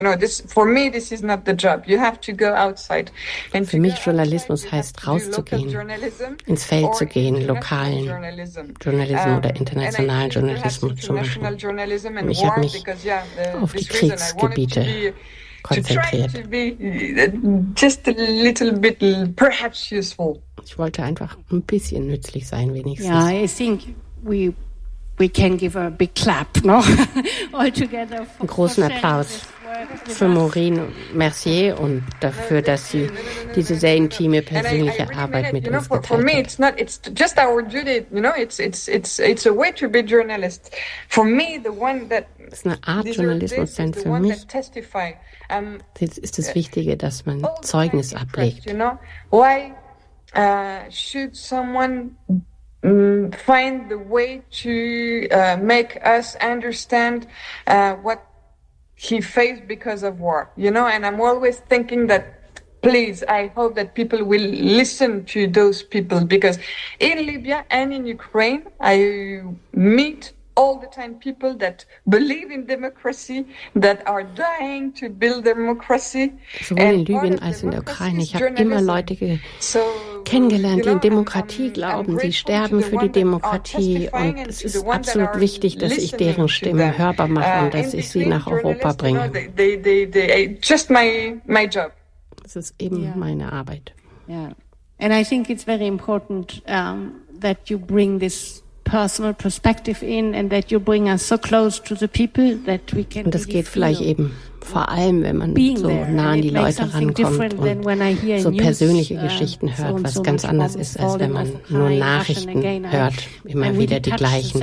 Für mich Journalismus heißt rauszugehen, ins Feld zu gehen, lokalen Journalismus oder internationalen Journalismus zu machen. Und ich habe mich auf die Kriegsgebiete konzentriert. Ich wollte einfach ein bisschen nützlich sein, wenigstens. Yeah, I think we can give a big clap, no? All together. Einen großen Applaus für Maureen Mercier und dafür, dass sie diese sehr intime persönliche Arbeit mit uns geteilt hat. For me, it's just our duty, it's a way to be journalist. For me, the one that es ist eine Art Journalismus, denn für mich ist das Wichtige, dass man Zeugnis ablegt. Why should someone find the way to make us understand what he faced because of war, and I'm always thinking that, please, I hope that people will listen to those people, because in Libya and in Ukraine, I meet all the time people that believe in democracy, that are dying to build democracy. Sowohl in Libyen als in der Ukraine. Ich habe immer Leute kennengelernt, die in Demokratie glauben, die sterben für die Demokratie. Und es ist absolut wichtig, dass ich deren Stimmen hörbar mache und dass ich sie nach Europa bringe. Just my job. Das ist eben meine Arbeit. Yeah. And I think it's very important that you bring this personal perspective in and that you bring us so close to the people that we can. Und das geht vielleicht eben vor allem, wenn man so nah an die Leute rankommt und so persönliche Geschichten hört, was ganz anders ist, als wenn man nur Nachrichten hört, immer wieder die gleichen.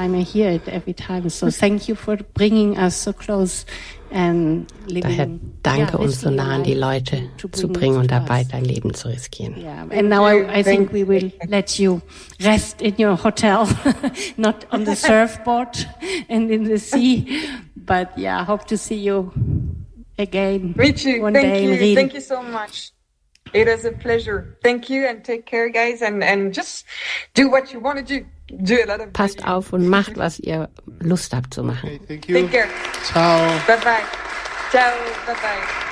So thank you for bringing us so close. Daher danke uns so nah an die Leute zu bringen und dabei dein Leben zu riskieren. Yeah. And now I think we will let you rest in your hotel, not on the surfboard and in the sea, but hope to see you again. Me too. One day in Ried. Thank you so much. It was a pleasure. Thank you and take care, guys, and just do what you want to do. Passt auf und macht, was ihr Lust habt zu machen. Okay, thank you. Take care. Ciao. Bye-bye. Ciao. Bye-bye.